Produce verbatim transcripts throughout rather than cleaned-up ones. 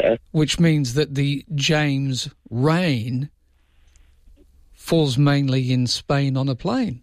Yeah. Which means that the James rain falls mainly in Spain on a plane.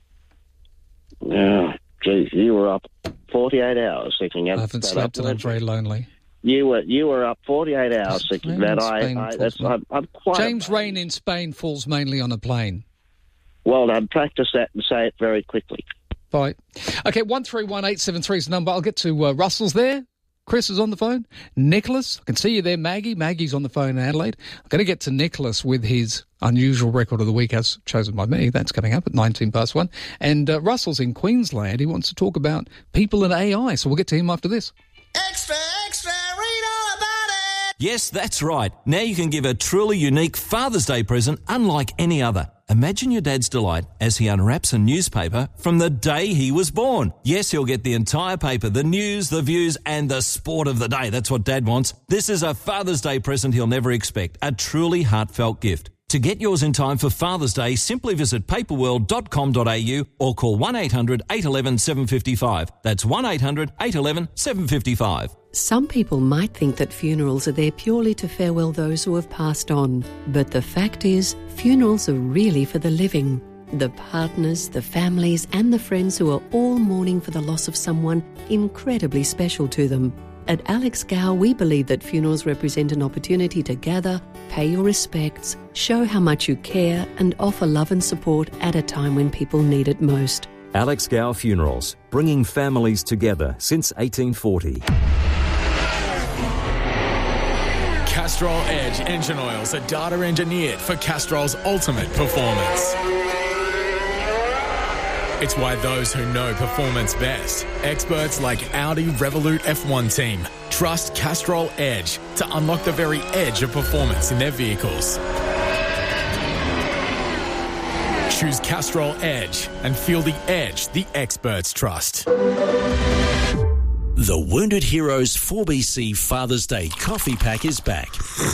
Oh, geez, you were up forty-eight hours thinking. I haven't slept and I'm very lonely. You were you were up forty-eight hours thinking that. I, I that's I'm, I'm quite. James amazed. rain in Spain falls mainly on a plane. Well done. Practice that and say it very quickly. Bye. Okay, one three one eight seven three is the number. I'll get to uh, Russell's there. Chris is on the phone. Nicholas, I can see you there. Maggie, Maggie's on the phone in Adelaide. I'm going to get to Nicholas with his unusual record of the week as chosen by me. That's coming up at nineteen past one. And uh, Russell's in Queensland. He wants to talk about people and A I, so we'll get to him after this. Extra, extra, read all about it! Yes, that's right. Now you can give a truly unique Father's Day present unlike any other. Imagine your dad's delight as he unwraps a newspaper from the day he was born. Yes, he'll get the entire paper, the news, the views, and the sport of the day. That's what Dad wants. This is a Father's Day present he'll never expect, a truly heartfelt gift. To get yours in time for Father's Day, simply visit paperworld dot com dot a u or call one eight hundred eight one one seven five five. That's one eight hundred eight one one seven five five. Some people might think that funerals are there purely to farewell those who have passed on. But the fact is, funerals are really for the living. The partners, the families and the friends who are all mourning for the loss of someone incredibly special to them. At Alex Gow, we believe that funerals represent an opportunity to gather, pay your respects, show how much you care and offer love and support at a time when people need it most. Alex Gow Funerals, bringing families together since eighteen forty. Castrol Edge engine oils are data engineered for Castrol's ultimate performance. It's why those who know performance best, experts like Audi Revolut F one team, trust Castrol Edge to unlock the very edge of performance in their vehicles. Choose Castrol Edge and feel the edge the experts trust. The Wounded Heroes four B C Father's Day coffee pack is back.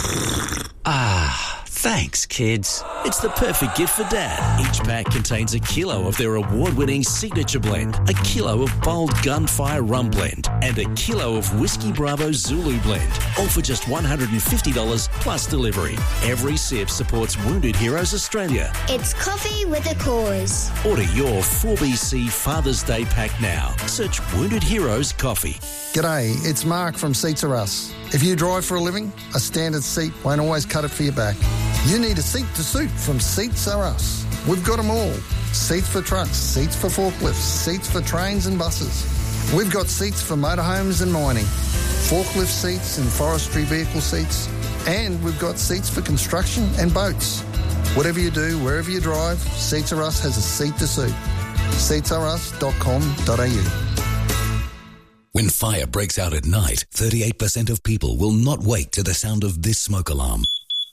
Ah, thanks, kids. It's the perfect gift for Dad. Each pack contains a kilo of their award-winning signature blend, a kilo of bold Gunfire Rum Blend, and a kilo of Whiskey Bravo Zulu Blend, all for just one hundred fifty dollars plus delivery. Every sip supports Wounded Heroes Australia. It's coffee with a cause. Order your four B C Father's Day pack now. Search Wounded Heroes Coffee. G'day, it's Mark from Seats Are Us. If you drive for a living, a standard seat won't always cut it for your back. You need a seat to suit from Seats Are Us. We've got them all. Seats for trucks, seats for forklifts, seats for trains and buses. We've got seats for motorhomes and mining, forklift seats and forestry vehicle seats, and we've got seats for construction and boats. Whatever you do, wherever you drive, Seats Are Us has a seat to suit. seats are us dot com dot a u. When fire breaks out at night, thirty-eight percent of people will not wake to the sound of this smoke alarm.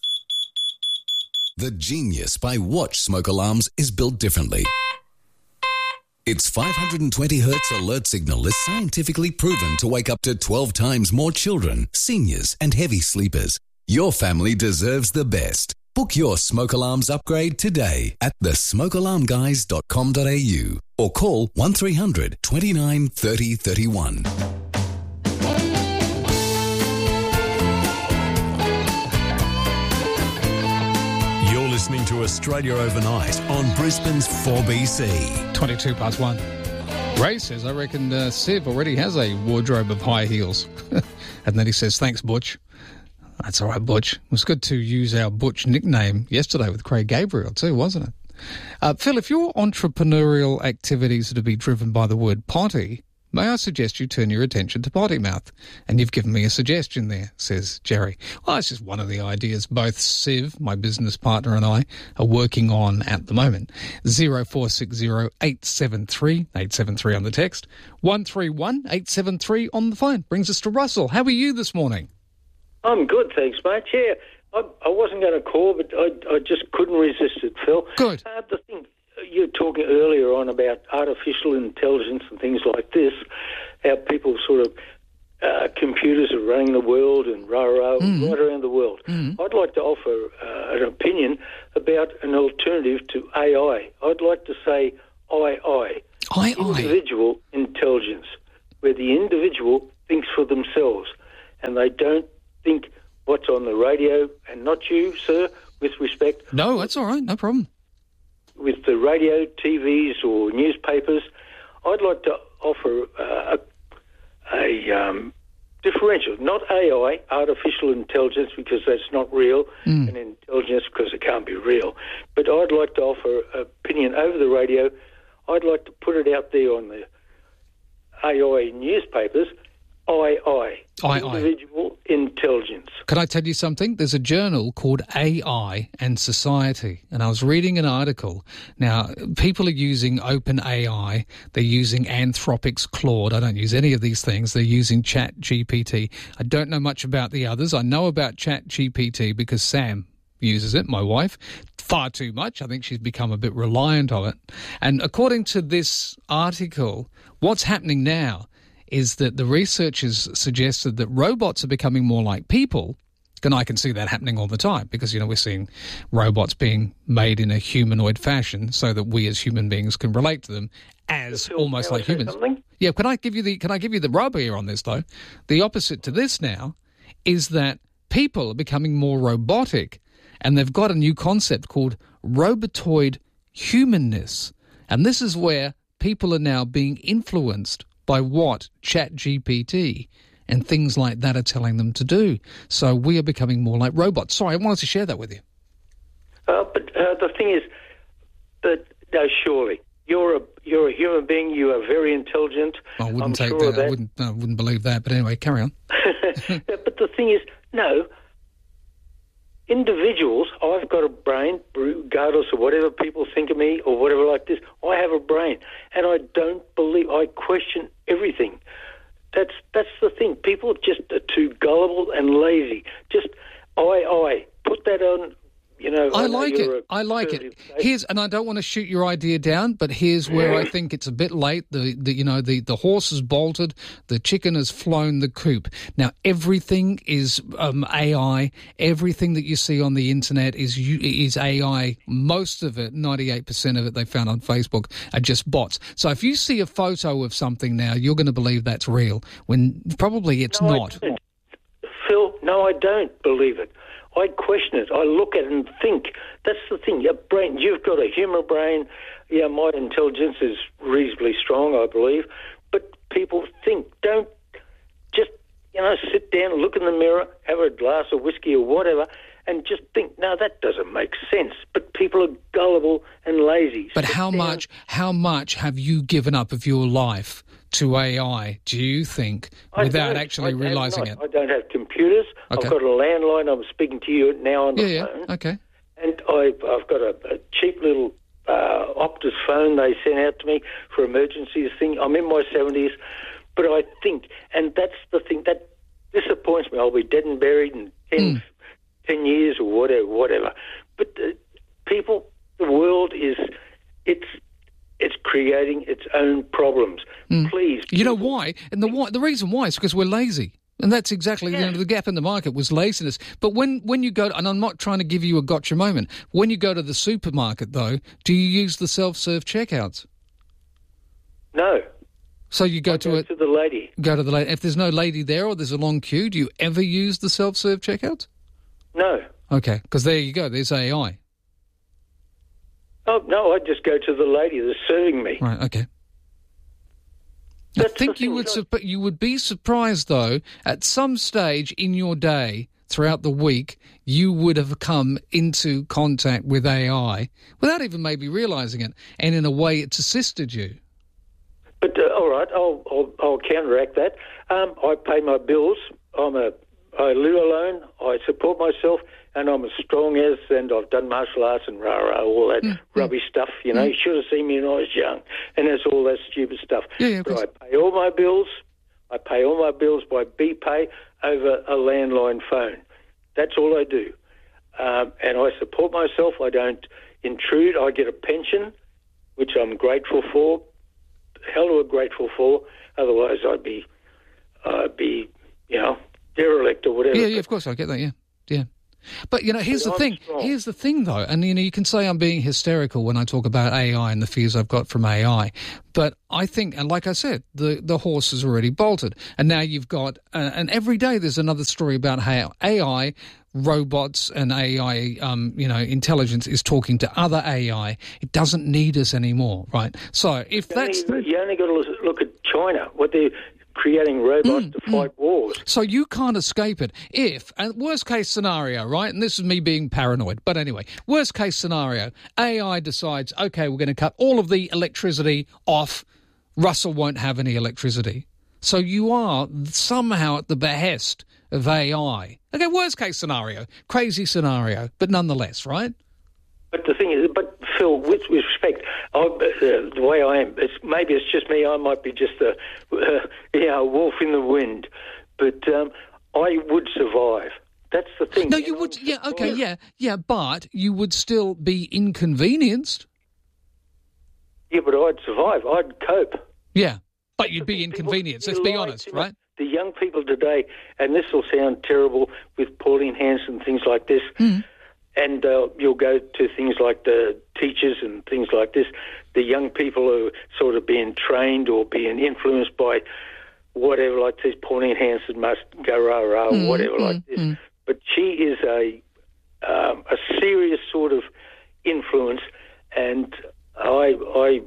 The Genius by Watch smoke alarms is built differently. Its five hundred twenty hertz alert signal is scientifically proven to wake up to twelve times more children, seniors, and heavy sleepers. Your family deserves the best. Book your smoke alarms upgrade today at the smoke alarm guys dot com dot a u or call one three hundred twenty-nine thirty thirty-one. You're listening to Australia Overnight on Brisbane's four B C. twenty-two past one. Ray says, I reckon uh, Siv already has a wardrobe of high heels. And then he says, thanks, Butch. That's all right, Butch. It was good to use our Butch nickname yesterday with Craig Gabriel too, wasn't it? Uh, Phil, if your entrepreneurial activities are to be driven by the word potty, may I suggest you turn your attention to Potty Mouth? And you've given me a suggestion there, says Jerry. Well, it's just one of the ideas both Siv, my business partner, and I are working on at the moment. zero four six zero eight seven three, eight seven three on the text, one three one eight seven three on the phone. Brings us to Russell. How are you this morning? I'm good, thanks, mate. Yeah, I, I wasn't going to call, but I, I just couldn't resist it, Phil. Good. Uh, the thing you were talking earlier on about artificial intelligence and things like this, how people sort of, uh, computers are running the world and rah-rah, mm. right around the world. Mm. I'd like to offer uh, an opinion about an alternative to A I. I'd like to say I I. I I. Individual intelligence, where the individual thinks for themselves and they don't think what's on the radio, and not you, sir, with respect. No, that's all right, no problem. With the radio, T Vs or newspapers, I'd like to offer uh, a, a um, differential, not A I, artificial intelligence, because that's not real, mm. and intelligence because it can't be real. But I'd like to offer an opinion over the radio. I'd like to put it out there on the A I newspapers, I I, I, individual I. intelligence. Can I tell you something? There's a journal called A I and Society, and I was reading an article. Now, people are using OpenAI. They're using Anthropic's Claude. I don't use any of these things. They're using ChatGPT. I don't know much about the others. I know about ChatGPT because Sam uses it, my wife, far too much. I think she's become a bit reliant on it. And according to this article, what's happening now is that the researchers suggested that robots are becoming more like people, and I can see that happening all the time because, you know, we're seeing robots being made in a humanoid fashion so that we as human beings can relate to them as almost like humans. Something? Yeah, can I give you the can I give you the rub here on this, though? The opposite to this now is that people are becoming more robotic, and they've got a new concept called robotoid humanness. And this is where people are now being influenced by what ChatGPT and things like that are telling them to do. So we are becoming more like robots. Sorry, I wanted to share that with you. Uh, but uh, the thing is that, no, surely, you're a you're a human being, you are very intelligent. I wouldn't I'm take sure that. of that. I wouldn't, I wouldn't believe that. But anyway, carry on. But the thing is, no, individuals, I've got a brain, regardless of whatever people think of me or whatever like this, I have a brain, and I don't believe, I question everything. That's that's the thing. People just are too gullible and lazy. Just, I, I, put that on, you know. I, I like know it. I like it. Here's, and I don't want to shoot your idea down, but here's where I think it's a bit late. The, the you know, the, the horse has bolted, the chicken has flown the coop. Now, everything is um, A I. Everything that you see on the internet is is A I. Most of it, ninety-eight percent of it they found on Facebook, are just bots. So if you see a photo of something now, you're going to believe that's real, when probably it's no, not. I Phil, no, I don't believe it. I question it. I look at it and think. That's the thing. Your brain, you've got a human brain. Yeah, my intelligence is reasonably strong, I believe. But people think. Don't just, you know, sit down, look in the mirror, have a glass of whiskey or whatever, and just think, no, that doesn't make sense. But people are gullible and lazy. But sit how down. much, how much have you given up of your life to A I, do you think, I without don't. actually I realising not. it? I don't have computers. Okay. I've got a landline. I'm speaking to you now on the yeah, phone. Yeah, okay. And I've, I've got a, a cheap little uh, Optus phone they sent out to me for emergencies thing. I'm in my seventies, but I think, and that's the thing, that disappoints me. I'll be dead and buried in ten, mm. ten years or whatever, whatever. But uh, people, the world is, it's, it's creating its own problems. Mm. Please. You know why? And the why, the reason why is because we're lazy. And that's exactly yeah. you know, the gap in the market was laziness. But when, when you go, and I'm not trying to give you a gotcha moment, when you go to the supermarket, though, do you use the self-serve checkouts? No. So you go I to go it. to the lady. Go to the lady. If there's no lady there or there's a long queue, do you ever use the self-serve checkouts? No. Okay, because there you go. There's A I. Oh, no, I just go to the lady that's serving me. Right, okay. That's I think you would su- you would be surprised, though, at some stage in your day, throughout the week, you would have come into contact with A I without even maybe realising it, and in a way it's assisted you. But, uh, all right, I'll, I'll, I'll counteract that. Um, I pay my bills. I'm a, I live alone. I support myself. And I'm as strong as, and I've done martial arts and rah-rah, all that mm, rubbish mm, stuff, you know. Mm. You should have seen me when I was young. And that's all that stupid stuff. Yeah, yeah, but I pay all my bills. I pay all my bills by BPay over a landline phone. That's all I do. Um, and I support myself. I don't intrude. I get a pension, which I'm grateful for. Hell of a grateful for. Otherwise, I'd be, I'd be, you know, derelict or whatever. Yeah, yeah, of course, I get that, yeah, yeah. But, you know, here's but the I'm thing. Strong. Here's the thing, though. And, you know, you can say I'm being hysterical when I talk about A I and the fears I've got from A I. But I think, and like I said, the, the horse has already bolted. And now you've got, uh, and every day there's another story about how A I, robots and A I, um, you know, intelligence is talking to other A I. It doesn't need us anymore, right? So if you that's... Only, you only got to look at China, what they're creating robots mm, to fight mm. wars. So you can't escape it. If, and worst case scenario, right, and this is me being paranoid, but anyway, worst case scenario, A I decides, okay, we're going to cut all of the electricity off, Russell won't have any electricity. So you are somehow at the behest of A I. Okay, worst case scenario, crazy scenario, but nonetheless, right? But the thing is, but Phil, with, with respect, I, uh, the way I am, it's, maybe it's just me. I might be just a, uh, you know, a wolf in the wind, but um, I would survive. That's the thing. No, you and would. Yeah, okay, yeah, yeah, but you would still be inconvenienced. Yeah, but I'd survive. I'd cope. Yeah, but you'd be inconvenienced. Let's be honest, right? The young people today, and this will sound terrible with Pauline Hanson and things like this. Mm. And uh, you'll go to things like the teachers and things like this. The young people are sort of being trained or being influenced by whatever, like this. Pauline Hanson must go rah rah, mm, whatever, mm, like this. Mm. But she is a um, a serious sort of influence, and I I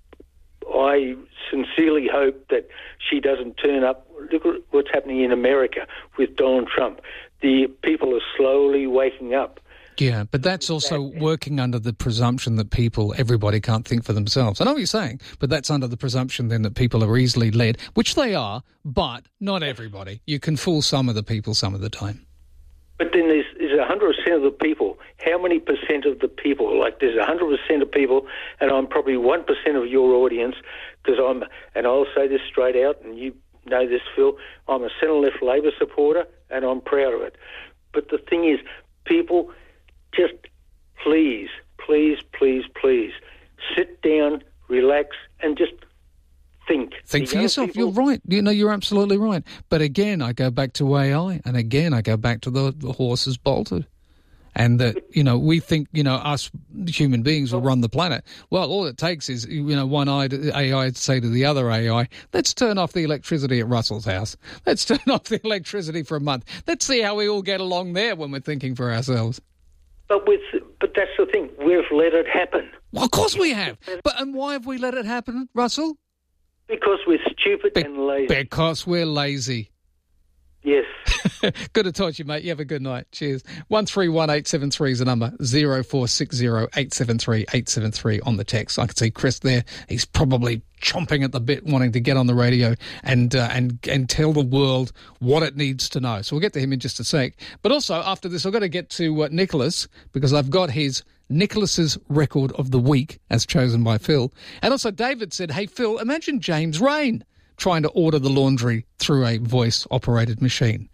I sincerely hope that she doesn't turn up. Look at what's happening in America with Donald Trump. The people are slowly waking up. Yeah, but that's also working under the presumption that people, everybody can't think for themselves. I know what you're saying, but that's under the presumption then that people are easily led, which they are, but not everybody. You can fool some of the people some of the time. But then there's, there's one hundred percent of the people. How many percent of the people? Like there's one hundred percent of people, and I'm probably one percent of your audience, because I'm, and I'll say this straight out, and you know this, Phil, I'm a centre-left Labor supporter, and I'm proud of it. But the thing is, people... Just please, please, please, please sit down, relax, and just think. Think for yourself. People... You're right. You know, you're absolutely right. But again, I go back to A I, and again, I go back to the, the horses bolted. And that, you know, we think, you know, us human beings will run the planet. Well, all it takes is, you know, one A I to say to the other A I, let's turn off the electricity at Russell's house. Let's turn off the electricity for a month. Let's see how we all get along there when we're thinking for ourselves. But with, but that's the thing. We've let it happen. Well, of course we have. But and why have we let it happen, Russell? Because we're stupid Be- and lazy. Because we're lazy. Yes. Good to talk to you, mate. You have a good night. Cheers. one three one eight seven three is the number. zero four six zero eight seven three eight seven three on the text. I can see Chris there. He's probably chomping at the bit, wanting to get on the radio and uh, and and tell the world what it needs to know. So we'll get to him in just a sec. But also, after this, I've got to get to uh, Nicholas, because I've got his Nicholas's record of the week as chosen by Phil. And also, David said, hey, Phil, imagine James Rain trying to order the laundry through a voice-operated machine.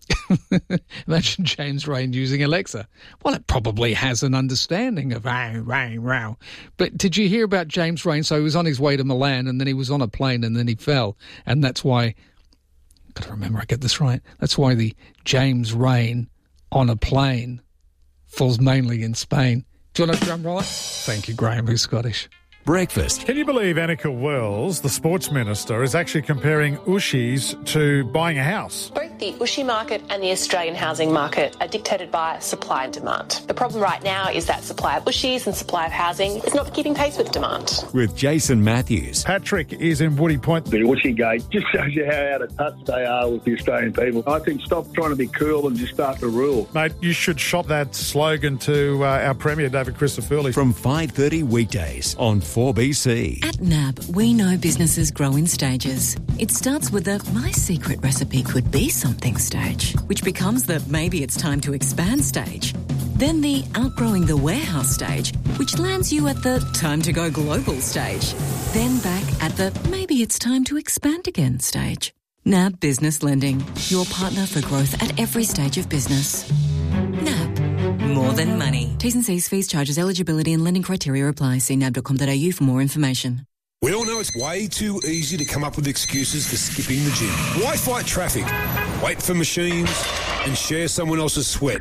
Imagine James Rain using Alexa. Well, it probably has an understanding of wow, wow, wow. But did you hear about James Rain? So he was on his way to Milan, and then he was on a plane, and then he fell. And that's why, I've got to remember I get this right, that's why the James Rain on a plane falls mainly in Spain. Do you want a drum roller? Thank you, Graham, who's Scottish. Breakfast. Can you believe Annika Wells, the sports minister, is actually comparing Ushies to buying a house? Both the Ushi market and the Australian housing market are dictated by supply and demand. The problem right now is that supply of Ushis and supply of housing is not keeping pace with demand. With Jason Matthews. Patrick is in Woody Point. The Ushi gate just shows you how out of touch they are with the Australian people. I think stop trying to be cool and just start to rule. Mate, you should shop that slogan to uh, our Premier, David Christofouli. From five thirty weekdays on four B C. At N A B, we know businesses grow in stages. It starts with the my secret recipe could be something stage, which becomes the maybe it's time to expand stage. Then the outgrowing the warehouse stage, which lands you at the time to go global stage. Then back at the maybe it's time to expand again stage. N A B Business Lending, your partner for growth at every stage of business. N A B. More than money. T's and C's, fees, charges, eligibility and lending criteria apply. See nab dot com dot a u for more information. We all know it's way too easy to come up with excuses for skipping the gym. Why fight traffic, wait for machines, and share someone else's sweat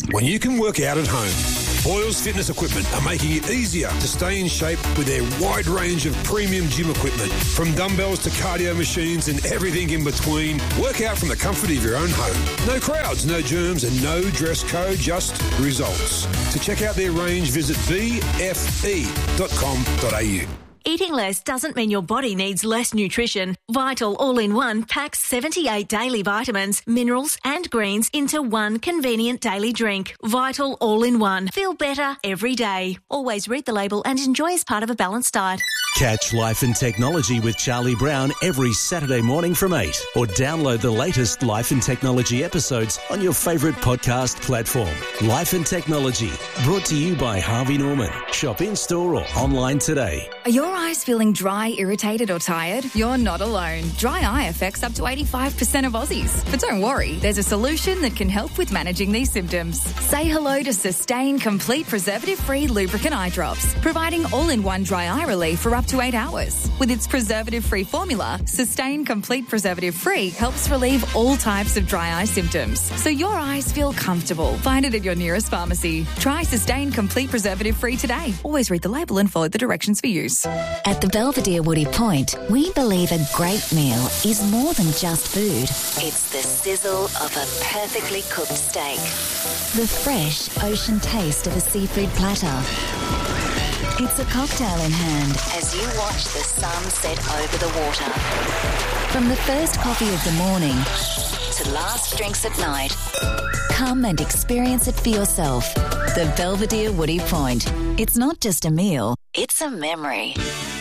when you can work out at home. Boyles Fitness Equipment are making it easier to stay in shape with their wide range of premium gym equipment. From dumbbells to cardio machines and everything in between, work out from the comfort of your own home. No crowds, no germs and no dress code, just results. To check out their range, visit b f e dot com dot a u. Eating less doesn't mean your body needs less nutrition. Vital All-in-One packs seventy-eight daily vitamins, minerals and greens into one convenient daily drink. Vital All-in-One. Feel better every day. Always read the label and enjoy as part of a balanced diet. Catch Life and Technology with Charlie Brown every Saturday morning from eight, or download the latest Life and Technology episodes on your favourite podcast platform. Life and Technology, brought to you by Harvey Norman. Shop in-store or online today. Are your eyes feeling dry, irritated or tired? You're not alone. Dry eye affects up to eighty-five percent of Aussies. But don't worry, there's a solution that can help with managing these symptoms. Say hello to Sustain Complete Preservative-Free Lubricant Eye Drops, providing all-in-one dry eye relief for up to eight hours. With its preservative-free formula, Sustain Complete Preservative-Free helps relieve all types of dry eye symptoms, so your eyes feel comfortable. Find it at your nearest pharmacy. Try Sustain Complete Preservative-Free today. Always read the label and follow the directions for use. At the Belvedere Woody Point, we believe a great meal is more than just food. It's the sizzle of a perfectly cooked steak, the fresh ocean taste of a seafood platter. It's a cocktail in hand as you watch the sun set over the water. From the first coffee of the morning to last drinks at night, come and experience it for yourself. The Belvedere Woody Point. It's not just a meal, it's a memory.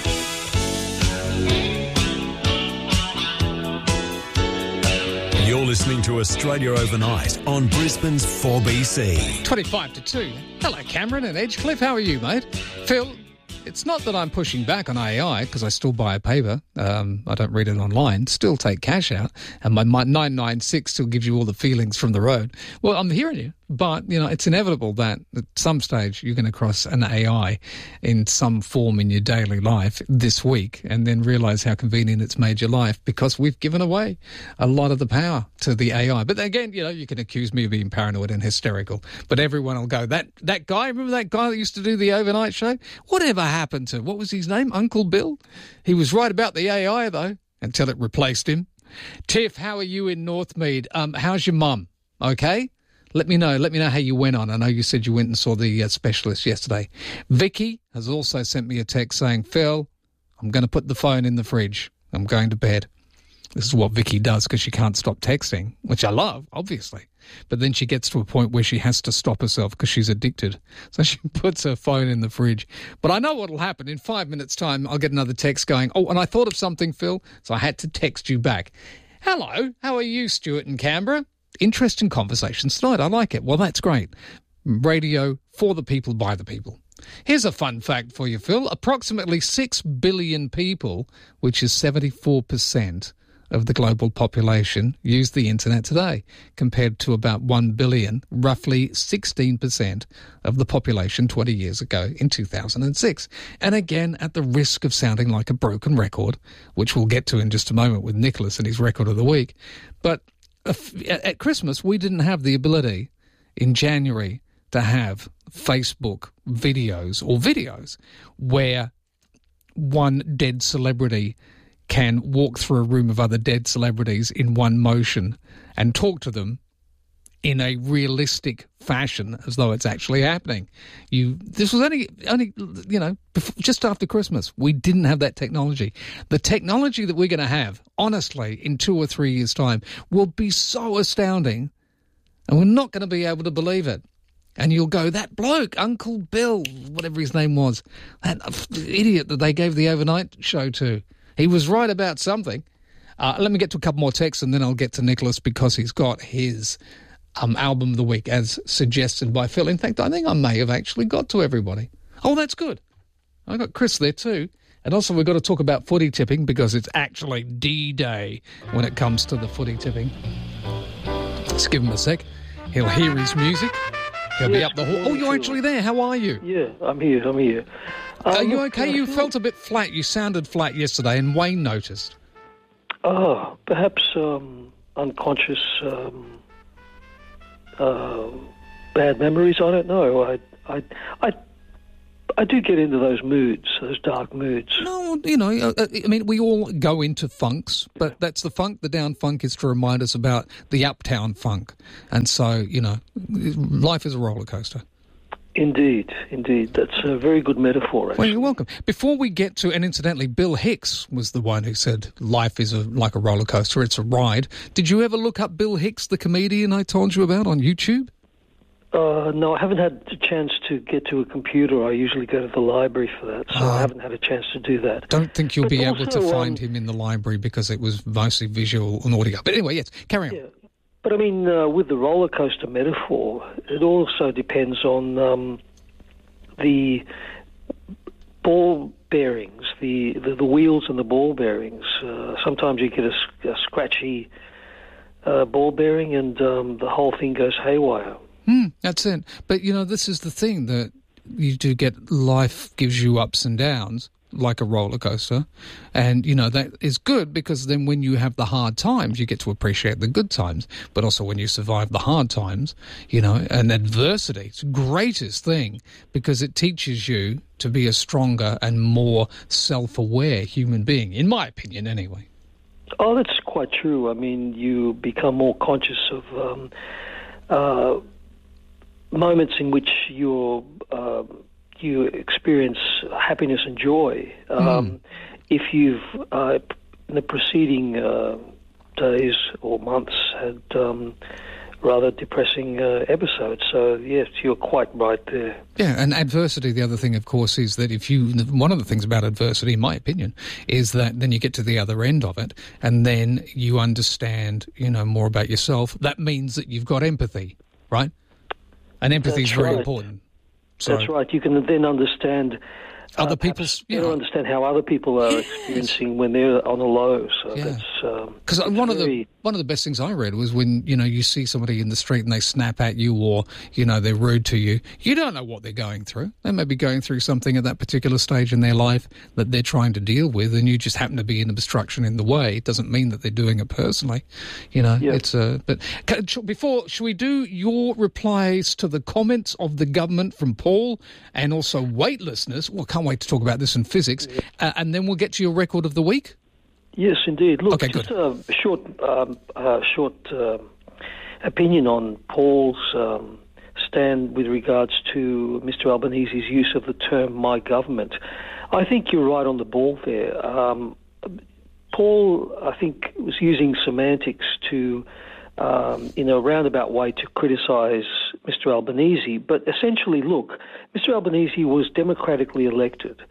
You're listening to Australia Overnight on Brisbane's four B C. twenty-five to two. Hello, Cameron and Edgecliff. How are you, mate? Phil, it's not that I'm pushing back on A I because I still buy a paper. Um, I don't read it online. Still take cash out. And my, my nine nine six still gives you all the feelings from the road. Well, I'm hearing you. But, you know, it's inevitable that at some stage you're going to cross an A I in some form in your daily life this week and then realise how convenient it's made your life because we've given away a lot of the power to the A I. But again, you know, you can accuse me of being paranoid and hysterical, but everyone will go, that, that guy, remember that guy that used to do the overnight show? Whatever happened to, what was his name? Uncle Bill? He was right about the A I, though, until it replaced him. Tiff, how are you in Northmead? Um, how's your mum? Okay? Let me know. Let me know how you went on. I know you said you went and saw the uh, specialist yesterday. Vicky has also sent me a text saying, Phil, I'm going to put the phone in the fridge. I'm going to bed. This is what Vicky does because she can't stop texting, which I love, obviously. But then she gets to a point where she has to stop herself because she's addicted. So she puts her phone in the fridge. But I know what will happen. In five minutes' time, I'll get another text going, oh, and I thought of something, Phil, so I had to text you back. Hello, how are you, Stuart in Canberra? Interesting conversations tonight. I like it. Well, that's great. Radio for the people, by the people. Here's a fun fact for you, Phil. Approximately six billion people, which is seventy-four percent of the global population, use the internet today, compared to about one billion, roughly sixteen percent of the population twenty years ago in two thousand six. And again, at the risk of sounding like a broken record, which we'll get to in just a moment with Nicholas and his record of the week, but at Christmas, we didn't have the ability in January to have Facebook videos or videos where one dead celebrity can walk through a room of other dead celebrities in one motion and talk to them in a realistic fashion as though it's actually happening. You, this was only, only you know, before, just after Christmas. We didn't have that technology. The technology that we're going to have, honestly, in two or three years' time, will be so astounding, and we're not going to be able to believe it. And you'll go, that bloke, Uncle Bill, whatever his name was, that idiot that they gave the overnight show to, he was right about something. Uh, let me get to a couple more texts, and then I'll get to Nicholas because he's got his Um, album of the week as suggested by Phil. In fact, I think I may have actually got to everybody. Oh, that's good. I got Chris there too. And also we've got to talk about footy tipping because it's actually D-Day when it comes to the footy tipping. Let's give him a sec. He'll hear his music. He'll yes, be up the hall. Oh, you're actually there. How are you? Yeah, I'm here. I'm here. Um, are you okay? You felt a bit flat. You sounded flat yesterday and Wayne noticed. Oh, perhaps um, unconscious... Um, Uh, bad memories? I don't know. I, I, I, I do get into those moods, those dark moods. No, you know, I mean, we all go into funks, but that's the funk. The down funk is to remind us about the uptown funk. And so, you know, life is a roller coaster. Indeed, indeed. That's a very good metaphor, actually. Well, you're welcome. Before we get to, and incidentally, Bill Hicks was the one who said life is a, like a roller coaster, it's a ride. Did you ever look up Bill Hicks, the comedian I told you about, on YouTube? Uh, no, I haven't had a chance to get to a computer. I usually go to the library for that, so uh, I haven't had a chance to do that. Don't think you'll but be also, able to find um, him in the library because it was mostly visual and audio. But anyway, yes, carry on. Yeah. But I mean, uh, with the roller coaster metaphor, it also depends on um, the ball bearings, the, the, the wheels and the ball bearings. Uh, sometimes you get a, a scratchy uh, ball bearing and um, the whole thing goes haywire. Hmm, that's it. But, you know, this is the thing, that you do get, life gives you ups and downs, like a roller coaster. And, you know, that is good because then when you have the hard times, you get to appreciate the good times. But also when you survive the hard times, you know, and adversity, it's the greatest thing because it teaches you to be a stronger and more self-aware human being, in my opinion, anyway. Oh, that's quite true. I mean, you become more conscious of um, uh, moments in which you're... Uh, you experience happiness and joy. Um, mm. If you've, uh, in the preceding uh, days or months, had um, rather depressing uh, episodes. So, yes, you're quite right there. Yeah, and adversity, the other thing, of course, is that if you... One of the things about adversity, in my opinion, is that then you get to the other end of it and then you understand, you know, more about yourself. That means that you've got empathy, right? And empathy is very right. important. So, That's right. You can then understand other uh, people's. You know, know, understand how other people are yes. experiencing when they're on a low. So yeah. that's because um, one very... of the one of the best things I read was when you know you see somebody in the street and they snap at you or you know they're rude to you. You don't know what they're going through. They may be going through something at that particular stage in their life that they're trying to deal with, and you just happen to be an obstruction in the way. It doesn't mean that they're doing it personally. You know, yeah. it's a. But before, should we do your replies to the comments of the government from Paul and also weightlessness? Well, can't wait to talk about this in physics, yeah. uh, and then we'll get to your record of the week. Yes, indeed. Look, okay, just good. a short, um, uh, short uh, opinion on Paul's um, stand with regards to Mister Albanese's use of the term "my government." I think you're right on the ball there. Um, Paul, I think, was using semantics to, um, in a roundabout way, to criticise Mister Albanese. But essentially, look, Mister Albanese was democratically elected.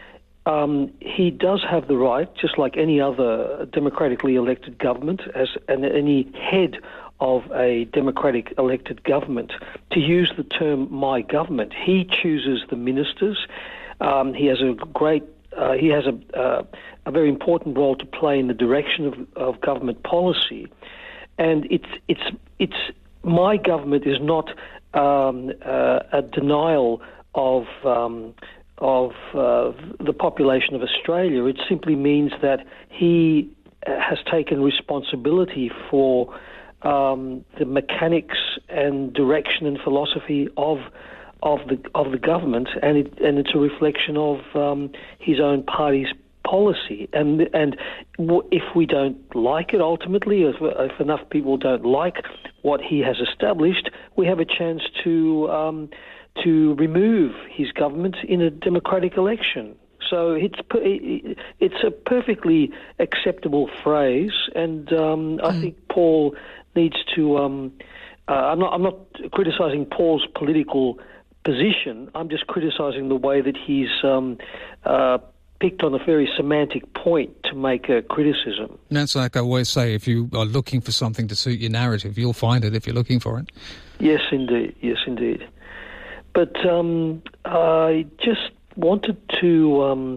Um, he does have the right, just like any other democratically elected government, as and any head of a democratic elected government, to use the term "my government." He chooses the ministers. Um, he has a great, uh, he has a, uh, a very important role to play in the direction of, of government policy, and it's it's it's my government is not um, uh, a denial of. Um, of uh, the population of Australia. It simply means that he has taken responsibility for um, the mechanics and direction and philosophy of of the of the government, and it, and it's a reflection of um, his own party's policy. And and if we don't like it, ultimately, if, if enough people don't like what he has established, we have a chance to. Um, to remove his government in a democratic election. So it's it's a perfectly acceptable phrase, and um, I mm. think Paul needs to. Um, uh, I'm not. I'm not criticising Paul's political position. I'm just criticising the way that he's um, uh, picked on a very semantic point to make a criticism. And that's like I always say: if you are looking for something to suit your narrative, you'll find it if you're looking for it. Yes, indeed. Yes, indeed. But um, I just wanted to. Um,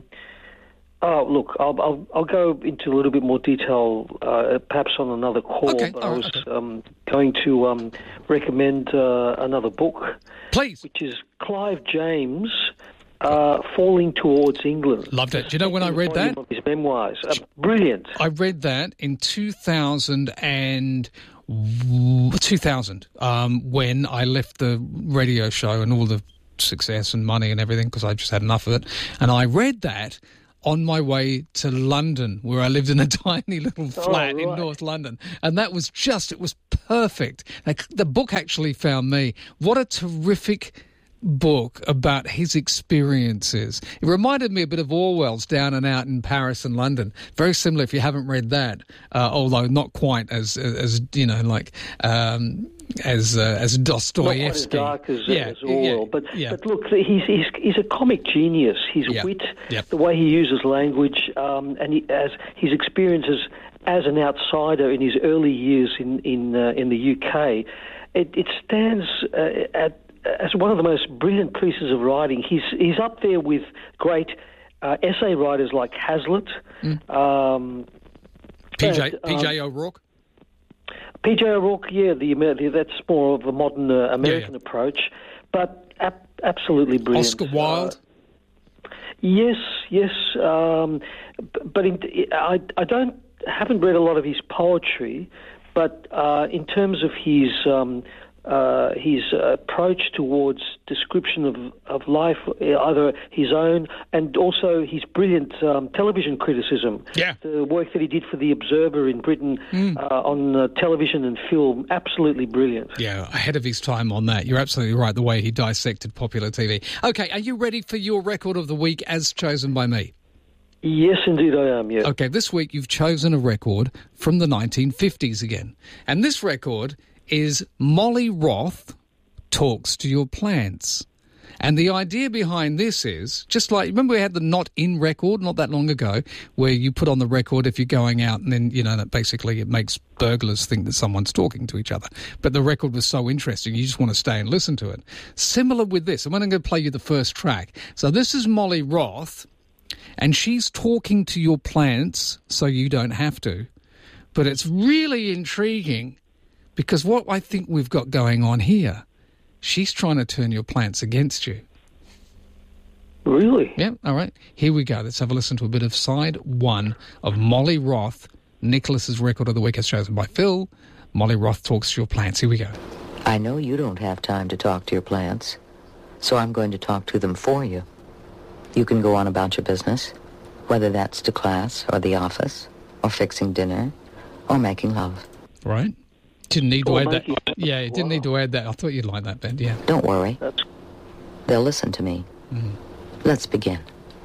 oh, look, I'll, I'll I'll go into a little bit more detail, uh, perhaps on another call. Okay, but all I right, was okay. um, going to um, recommend uh, another book, please, which is Clive James, uh, Falling Towards England. Loved it. Do you know when I read that? Of his memoirs, uh, brilliant. I read that in two thousand two thousand, um, when I left the radio show and all the success and money and everything, because I just had enough of it. And I read that on my way to London, where I lived in a tiny little flat oh, right. in North London. And that was just, it was perfect. Like, the book actually found me. What a terrific book about his experiences. It reminded me a bit of Orwell's Down and Out in Paris and London. Very similar if you haven't read that, uh, although not quite as, as you know, like... Um, as uh, as Dostoevsky. Not quite as dark as, yeah, as Orwell. Yeah, but yeah. but look, he's, he's he's a comic genius. His yep. wit, yep. the way he uses language, um, and he, as his experiences as an outsider in his early years in in uh, in the U K, it, it stands uh, at as one of the most brilliant pieces of writing. He's he's up there with great uh, essay writers like Hazlitt, mm. um, P J and, P J um, O'Rourke. P J O'Rourke, yeah, the, the that's more of a modern uh, American yeah, yeah. approach, but ap- absolutely brilliant. Oscar Wilde. Uh, yes, yes, um, but in, I I don't haven't read a lot of his poetry, but uh, in terms of his um, uh, his approach towards description of of life, either his own and also his brilliant um, television criticism. Yeah. The work that he did for The Observer in Britain mm. uh, on uh, television and film, absolutely brilliant. Yeah, ahead of his time on that. You're absolutely right, the way he dissected popular T V. Okay, are you ready for your record of the week as chosen by me? Yes, indeed I am, yeah. Okay, this week you've chosen a record from the nineteen fifties again. And this record is Molly Roth Talks to Your Plants. And the idea behind this is, just like, remember we had the Not In record not that long ago, where you put on the record if you're going out and then, you know, that basically it makes burglars think that someone's talking to each other. But the record was so interesting, you just want to stay and listen to it. Similar with this, I'm going to play you the first track. So this is Molly Roth, and she's talking to your plants so you don't have to. But it's really intriguing because what I think we've got going on here, she's trying to turn your plants against you. Really? Yeah, all right. Here we go. Let's have a listen to a bit of side one of Molly Roth, Nicholas's record of the week as chosen by Phil. Molly Roth Talks to Your Plants. Here we go. I know you don't have time to talk to your plants, so I'm going to talk to them for you. You can go on about your business, whether that's to class or the office or fixing dinner or making love. Right. Didn't need to oh, add that. You. Yeah, it didn't wow. need to add that. I thought you'd like that, Ben, yeah. Don't worry. That's... They'll listen to me. Mm. Let's begin.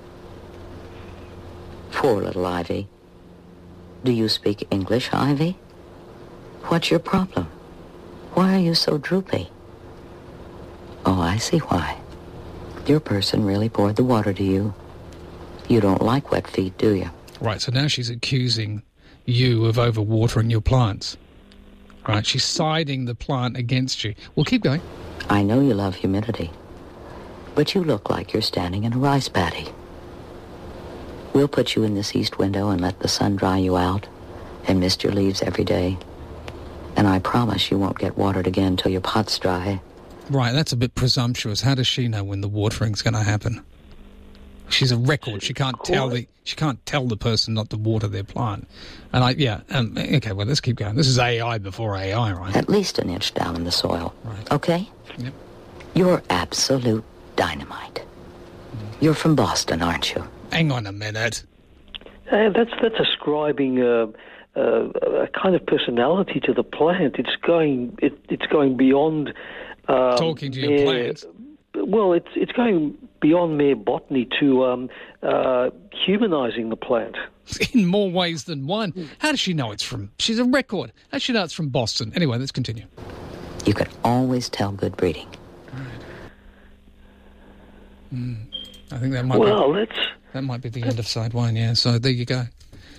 Poor little Ivy. Do you speak English, Ivy? What's your problem? Why are you so droopy? Oh, I see why. Your person really poured the water to you. You don't like wet feet, do you? Right, so now she's accusing you of overwatering your plants. Right, she's siding the plant against you. Well, keep going. I know you love humidity, but you look like you're standing in a rice paddy. We'll put you in this east window and let the sun dry you out and mist your leaves every day. And I promise you won't get watered again till your pot's dry. Right, that's a bit presumptuous. How does she know when the watering's going to happen? She's a record. She can't tell the she can't tell the person not to water their plant. And I yeah. Um, okay. Well, let's keep going. This is A I before A I, right? At least an inch down in the soil. Right. Okay. Yep. You're absolute dynamite. You're from Boston, aren't you? Hang on a minute. Uh, that's that's ascribing uh, uh, a kind of personality to the plant. It's going it, it's going beyond um, talking to your mere, plant. Well, it's it's going beyond mere botany to um, uh, humanising the plant. In more ways than one. How does she know it's from... She's a record. How does she know it's from Boston? Anyway, let's continue. You can always tell good breeding. Right. Mm, I think that might well, be... let's... That might be the end of side one, yeah. So there you go.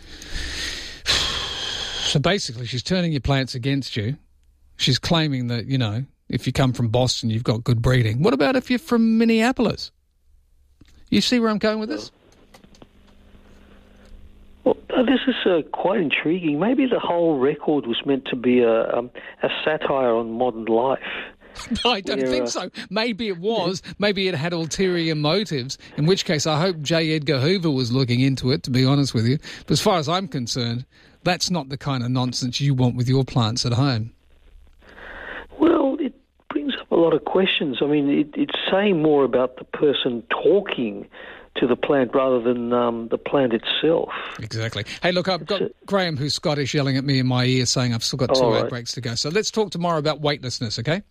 So basically, she's turning your plants against you. She's claiming that, you know, if you come from Boston, you've got good breeding. What about if you're from Minneapolis? You see where I'm going with this? Well, this is uh, quite intriguing. Maybe the whole record was meant to be a, um, a satire on modern life. I don't We're, think uh, so. Maybe it was. Maybe it had ulterior motives, in which case I hope J. Edgar Hoover was looking into it, to be honest with you. But as far as I'm concerned, that's not the kind of nonsense you want with your plants at home. Well, it brings up a lot of questions. I mean, it, it's saying more about the person talking to the plant rather than um, the plant itself. Exactly. Hey, look, I've got Graham, who's Scottish, yelling at me in my ear saying I've still got two All ad right. breaks to go. So let's talk tomorrow about weightlessness, okay?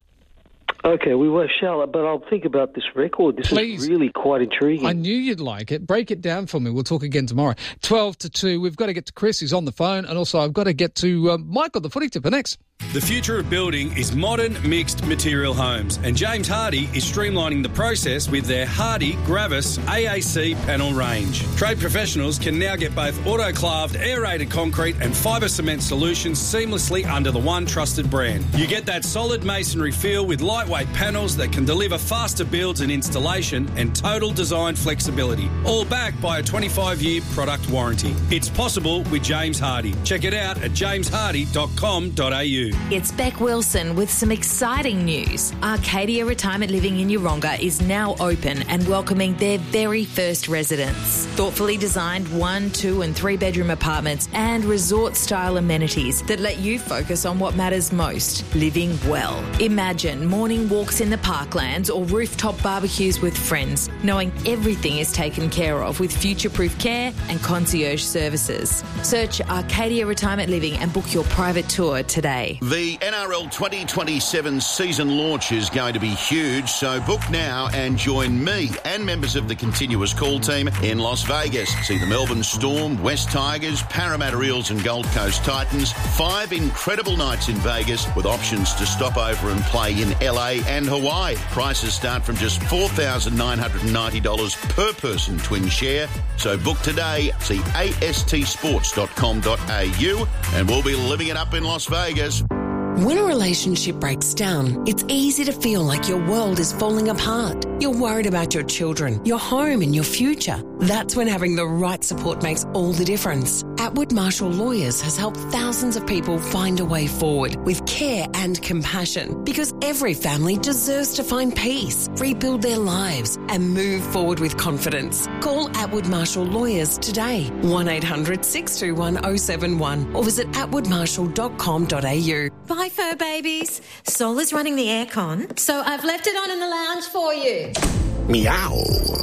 Okay, we will, shall, but I'll think about this record. This Please. is really quite intriguing. I knew you'd like it. Break it down for me. We'll talk again tomorrow. twelve to two. We've got to get to Chris, who's on the phone, and also I've got to get to uh, Michael, the footy tipper, next. The future of building is modern mixed material homes, and James Hardy is streamlining the process with their Hardy Gravis A A C panel range. Trade professionals can now get both autoclaved aerated concrete and fibre cement solutions seamlessly under the one trusted brand. You get that solid masonry feel with lightweight panels that can deliver faster builds and installation and total design flexibility, all backed by a twenty-five year product warranty. It's possible with James Hardy. Check it out at james hardy dot com dot a u. It's Beck Wilson with some exciting news. Arcadia Retirement Living in Yeronga is now open and welcoming their very first residents. Thoughtfully designed one, two and three bedroom apartments and resort-style amenities that let you focus on what matters most, living well. Imagine morning walks in the parklands or rooftop barbecues with friends, knowing everything is taken care of with future-proof care and concierge services. Search Arcadia Retirement Living and book your private tour today. The N R L twenty twenty-seven season launch is going to be huge, so book now and join me and members of the Continuous Call team in Las Vegas. See the Melbourne Storm, West Tigers, Parramatta Eels and Gold Coast Titans. Five incredible nights in Vegas with options to stop over and play in L A and Hawaii. Prices start from just four thousand nine hundred ninety dollars per person twin share. So book today. See a s t sports dot com dot a u and we'll be living it up in Las Vegas. When a relationship breaks down, it's easy to feel like your world is falling apart. You're worried about your children, your home and your future. That's when having the right support makes all the difference. Atwood Marshall Lawyers has helped thousands of people find a way forward with care and compassion, because every family deserves to find peace, rebuild their lives and move forward with confidence. Call Atwood Marshall Lawyers today, one eight hundred six two one oh seven one, or visit atwood marshall dot com dot a u. Bye, fur babies. Sol is running the aircon, so I've left it on in the lounge for you. Meow.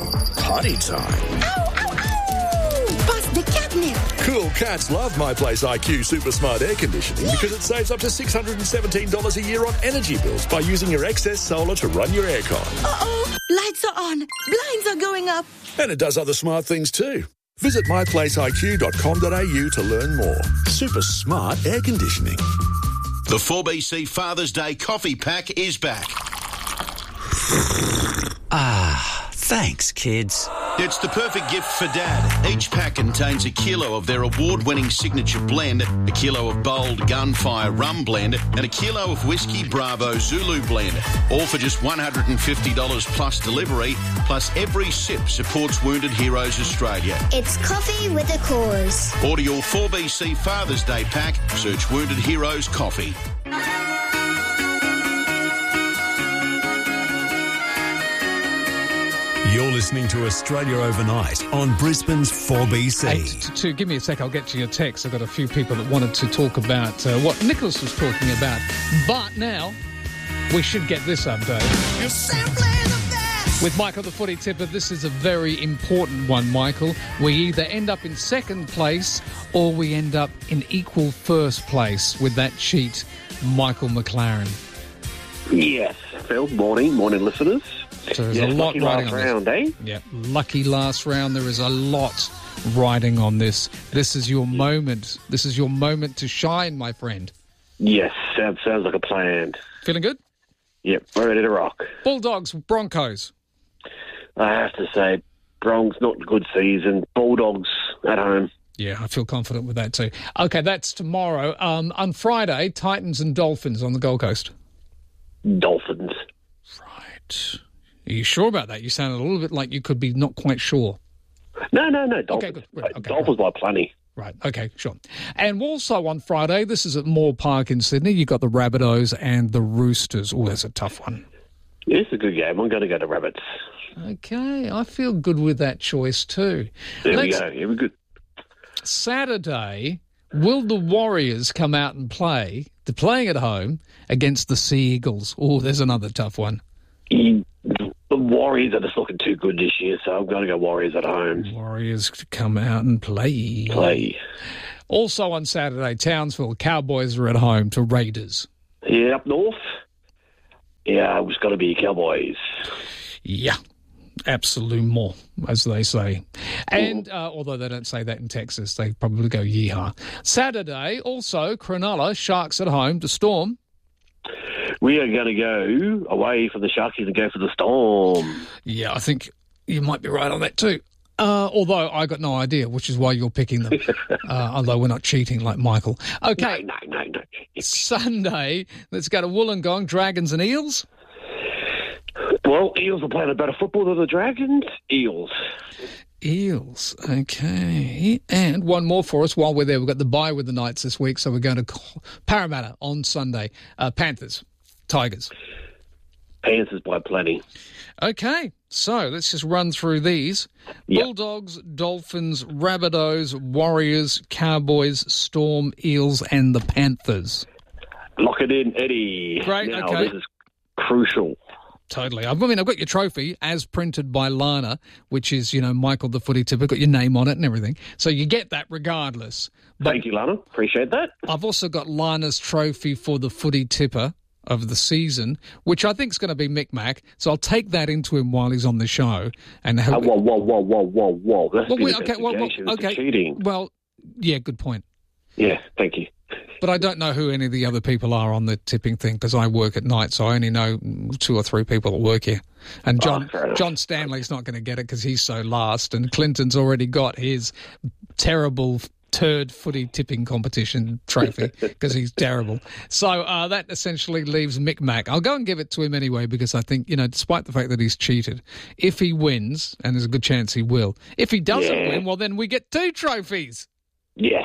Potty time. Ow, ow, ow! Bust the catnip. Cool cats love My Place I Q Super Smart Air Conditioning yeah. because it saves up to six hundred seventeen dollars a year on energy bills by using your excess solar to run your aircon. Uh-oh. Lights are on. Blinds are going up. And it does other smart things too. Visit my place i q dot com dot a u to learn more. Super smart air conditioning. The four B C Father's Day coffee pack is back. Ah, thanks, kids. It's the perfect gift for Dad. Each pack contains a kilo of their award-winning signature blend, a kilo of bold Gunfire Rum Blend, and a kilo of Whiskey Bravo Zulu Blend. All for just one hundred fifty dollars plus delivery, plus every sip supports Wounded Heroes Australia. It's coffee with a cause. Order your four B C Father's Day pack. Search Wounded Heroes Coffee. You're listening to Australia Overnight on Brisbane's four B C. eight to two. Give me a sec, I'll get to your text. I've got a few people that wanted to talk about uh, what Nicholas was talking about. But now, we should get this update. You're simply the best. With Michael the Footy Tipper, this is a very important one, Michael. We either end up in second place or we end up in equal first place with that cheat, Michael McLaren. Yes, Phil. Morning. Morning, listeners. So there's yes, a lot lucky riding last on round, this. eh? Yeah, lucky last round. There is a lot riding on this. This is your moment. This is your moment to shine, my friend. Yes, sounds, sounds like a plan. Feeling good? Yep, we're ready to rock. Bulldogs, Broncos. I have to say, Bronx, not a good season. Bulldogs at home. Yeah, I feel confident with that too. Okay, that's tomorrow. Um, on Friday, Titans and Dolphins on the Gold Coast. Dolphins. Right. Are you sure about that? You sounded a little bit like you could be not quite sure. No, no, no. Dolphins. Okay, good. Right. Okay, Dolphins right. by plenty. Right, okay, sure. And also on Friday, this is at Moore Park in Sydney, you've got the Rabbitohs and the Roosters. Oh, that's a tough one. Yeah, it's a good game. I'm going to go to Rabbits. Okay, I feel good with that choice too. There Let's, we go. Here we go. Saturday, will the Warriors come out and play? They're playing at home against the Sea Eagles. Oh, there's another tough one. The Warriors are just looking too good this year, so I'm going to go Warriors at home. Warriors to come out and play. Play. Also on Saturday, Townsville, Cowboys are at home to Raiders. Yeah, up north. Yeah, it's got to be Cowboys. Yeah, absolument, as they say. And uh, although they don't say that in Texas, they probably go yeehaw. Saturday, also, Cronulla, Sharks at home to Storm. We are going to go away from the Sharkies and go for the Storm. Yeah, I think you might be right on that too. Uh, although I got no idea, which is why you're picking them. uh, although we're not cheating like Michael. Okay. No, no, no, no. Sunday, let's go to Wollongong, Dragons and Eels. Well, Eels are playing a better football than the Dragons. Eels. Eels, okay. And one more for us while we're there. We've got the bye with the Knights this week, so we're going to Parramatta on Sunday. Uh, Panthers, Tigers. Panthers by plenty. Okay, so let's just run through these. Yep. Bulldogs, Dolphins, Rabbitohs, Warriors, Cowboys, Storm, Eels and the Panthers. Lock it in, Eddie. Great, now, okay. This is crucial. Totally. I mean, I've got your trophy as printed by Lana, which is, you know, Michael the Footy Tipper, got your name on it and everything. So you get that regardless. But Thank you, Lana. Appreciate that. I've also got Lana's trophy for the Footy Tipper of the season, which I think is going to be Mick Mac. So I'll take that into him while he's on the show. And oh, whoa, whoa, whoa, whoa, whoa, whoa. That's well, been wait, okay, well, well, okay. cheating. Well, yeah, good point. Yeah, thank you. But I don't know who any of the other people are on the tipping thing because I work at night, so I only know two or three people that work here. And John oh, John Stanley's not going to get it because he's so last, and Clinton's already got his terrible turd footy tipping competition trophy because he's terrible. So uh, that essentially leaves Mick Mac. I'll go and give it to him anyway because I think, you know, despite the fact that he's cheated, if he wins, and there's a good chance he will, if he doesn't yeah. win, well, then we get two trophies. Yes.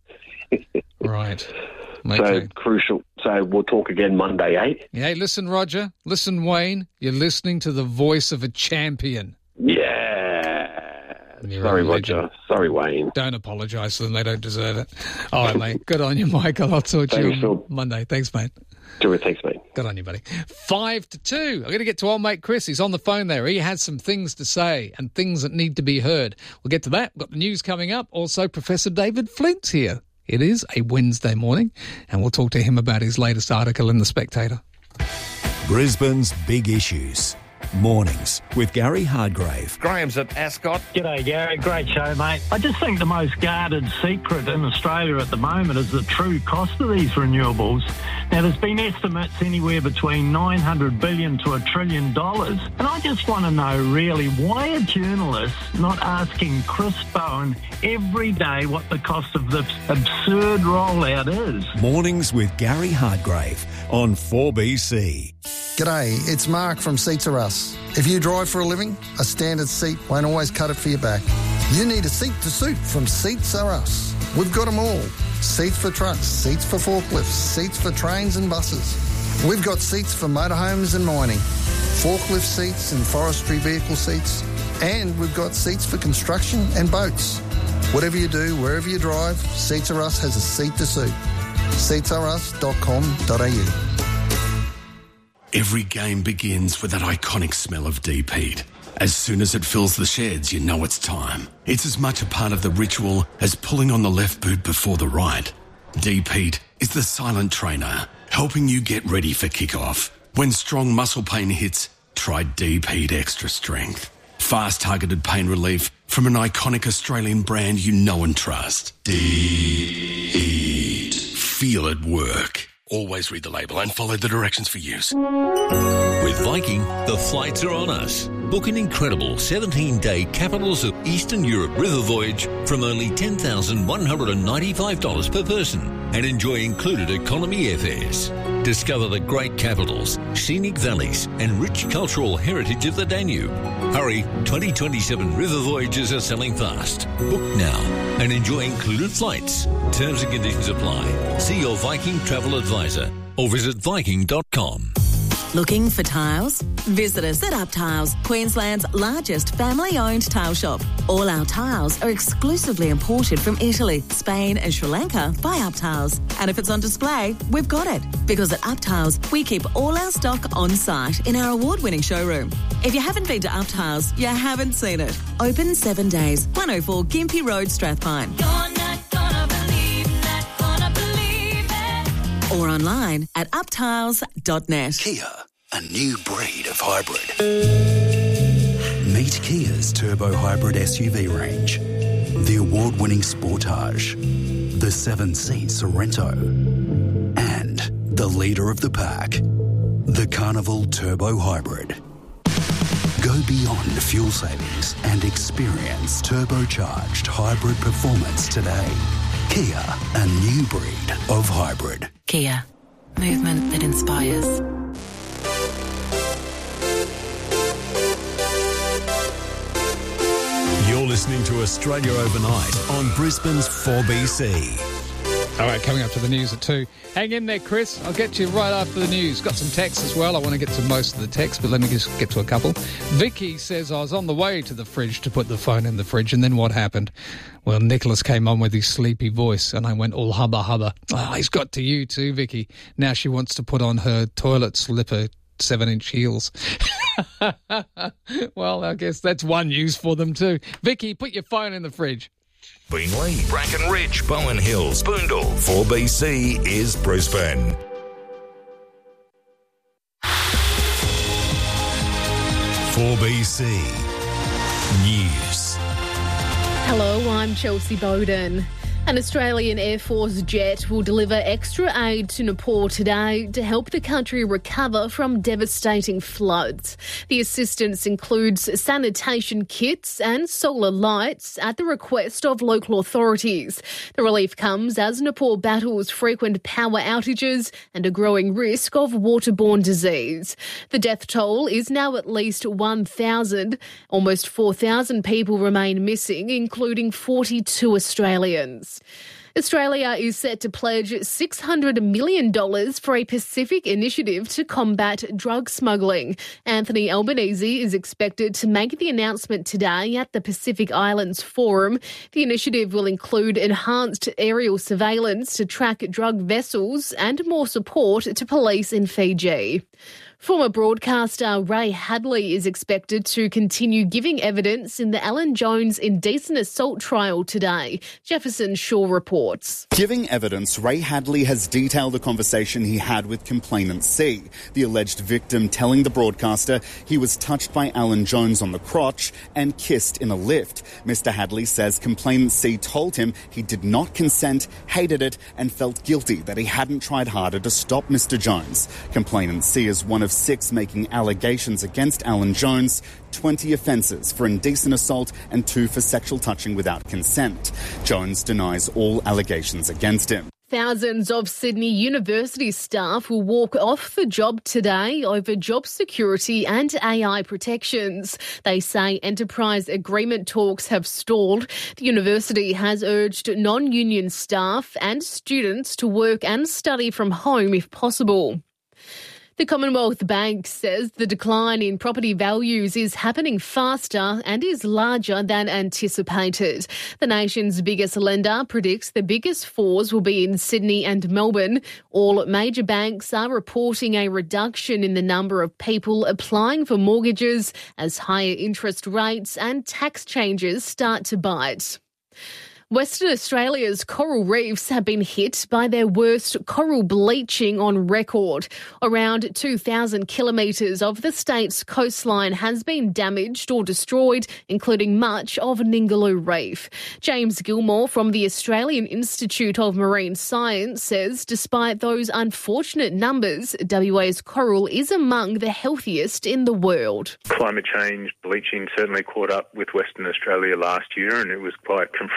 Right. So Okay. crucial. So we'll talk again Monday, eh? Hey, listen, Roger. Listen, Wayne. You're listening to the voice of a champion. Yeah. You're Sorry, a legend. Roger. Sorry, Wayne. Don't apologise to them. They don't deserve it. All right, mate. Good on you, Michael. I'll talk to Thanks, you Phil. on Monday. Thanks, mate. Do it. Thanks, mate. Good on you, buddy. Five to two. I'm going to get to old mate Chris. He's on the phone there. He has some things to say and things that need to be heard. We'll get to that. We've got the news coming up. Also, Professor David Flint's here. It is a Wednesday morning, and we'll talk to him about his latest article in The Spectator. Brisbane's big issues. Mornings with Gary Hardgrave. Graham's at Ascot. G'day, Gary. Great show, mate. I just think the most guarded secret in Australia at the moment is the true cost of these renewables. Now, there's been estimates anywhere between nine hundred billion to a trillion dollars. And I just want to know, really, why are journalists not asking Chris Bowen every day what the cost of this absurd rollout is? Mornings with Gary Hardgrave on four B C. G'day, it's Mark from Seats Are Us. If you drive for a living, a standard seat won't always cut it for your back. You need a seat to suit from Seats Are Us. We've got them all. Seats for trucks, seats for forklifts, seats for trains and buses. We've got seats for motorhomes and mining, forklift seats and forestry vehicle seats, and we've got seats for construction and boats. Whatever you do, wherever you drive, Seats Are Us has a seat to suit. seats are us dot com dot a u. Every game begins with that iconic smell of deep-heat. As soon as it fills the sheds, you know it's time. It's as much a part of the ritual as pulling on the left boot before the right. Deep-heat is the silent trainer, helping you get ready for kickoff. When strong muscle pain hits, try Deep-Heat Extra Strength. Fast targeted pain relief from an iconic Australian brand you know and trust. Deep-Heat. Feel it work. Always read the label and follow the directions for use. With Viking, the flights are on us. Book an incredible seventeen-day Capitals of Eastern Europe river voyage from only ten thousand one hundred ninety-five dollars per person and enjoy included economy airfares. Discover the great capitals, scenic valleys and rich cultural heritage of the Danube. Hurry, twenty twenty-seven river voyages are selling fast. Book now and enjoy included flights. Terms and conditions apply. See your Viking travel advisor or visit viking dot com. Looking for tiles? Visit us at Up Tiles, Queensland's largest family-owned tile shop. All our tiles are exclusively imported from Italy, Spain and Sri Lanka by Up Tiles. And if it's on display, we've got it. Because at Up Tiles, we keep all our stock on site in our award-winning showroom. If you haven't been to Up Tiles, you haven't seen it. Open seven days, one oh four Gympie Road, Strathpine. You're not gonna believe, not gonna believe it. Or online at up tiles dot net. Kia, a new breed of hybrid. Meet Kia's turbo hybrid S U V range. The award-winning Sportage, the seven-seat Sorento, and the leader of the pack, the Carnival Turbo Hybrid. Go beyond fuel savings and experience turbocharged hybrid performance today. Kia, a new breed of hybrid. Kia, movement that inspires. You're listening to Australia Overnight on Brisbane's four B C. All right, coming up to the news at two. Hang in there, Chris. I'll get to you right after the news. Got some texts as well. I want to get to most of the texts, but let me just get to a couple. Vicky says, I was on the way to the fridge to put the phone in the fridge, and then what happened? Well, Nicholas came on with his sleepy voice, and I went all hubba hubba. Oh, he's got to you too, Vicky. Now she wants to put on her toilet slipper seven-inch heels. Well, I guess that's one use for them too. Vicky, put your phone in the fridge. Beenleigh, Brackenridge, Bowen Hills, Boondall. four B C is Brisbane. four B C News. Hello, I'm Chelsea Bowden. An Australian Air Force jet will deliver extra aid to Nepal today to help the country recover from devastating floods. The assistance includes sanitation kits and solar lights at the request of local authorities. The relief comes as Nepal battles frequent power outages and a growing risk of waterborne disease. The death toll is now at least one thousand. Almost four thousand people remain missing, including forty-two Australians. Australia is set to pledge six hundred million dollars for a Pacific initiative to combat drug smuggling. Anthony Albanese is expected to make the announcement today at the Pacific Islands Forum. The initiative will include enhanced aerial surveillance to track drug vessels and more support to police in Fiji. Former broadcaster Ray Hadley is expected to continue giving evidence in the Alan Jones indecent assault trial today. Jefferson Shaw reports. Giving evidence, Ray Hadley has detailed a conversation he had with complainant C, the alleged victim telling the broadcaster he was touched by Alan Jones on the crotch and kissed in a lift. Mister Hadley says complainant C told him he did not consent, hated it and felt guilty that he hadn't tried harder to stop Mister Jones. Complainant C is one of six making allegations against Alan Jones, twenty offences for indecent assault and two for sexual touching without consent. Jones denies all allegations against him. Thousands of Sydney University staff will walk off the job today over job security and A I protections. They say enterprise agreement talks have stalled. The university has urged non-union staff and students to work and study from home if possible. The Commonwealth Bank says the decline in property values is happening faster and is larger than anticipated. The nation's biggest lender predicts the biggest falls will be in Sydney and Melbourne. All major banks are reporting a reduction in the number of people applying for mortgages as higher interest rates and tax changes start to bite. Western Australia's coral reefs have been hit by their worst coral bleaching on record. Around two thousand kilometres of the state's coastline has been damaged or destroyed, including much of Ningaloo Reef. James Gilmore from the Australian Institute of Marine Science says despite those unfortunate numbers, W A's coral is among the healthiest in the world. Climate change, bleaching certainly caught up with Western Australia last year, and it was quite confronting